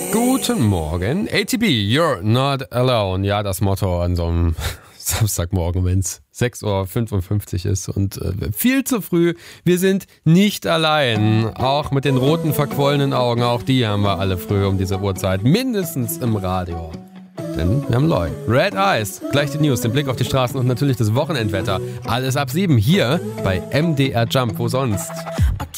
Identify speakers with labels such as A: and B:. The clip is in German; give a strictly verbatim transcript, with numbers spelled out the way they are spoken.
A: Guten Morgen. A T B, you're not alone. Ja, das Motto an so einem Samstagmorgen, wenn es sechs Uhr fünfundfünfzig ist und äh, viel zu früh. Wir sind nicht allein. Auch mit den roten, verquollenen Augen, auch die haben wir alle früh um diese Uhrzeit. Mindestens im Radio. Denn wir haben Lloyd. Red Eyes. Gleich die News, den Blick auf die Straßen und natürlich das Wochenendwetter. Alles ab sieben hier bei M D R Jump. Wo sonst?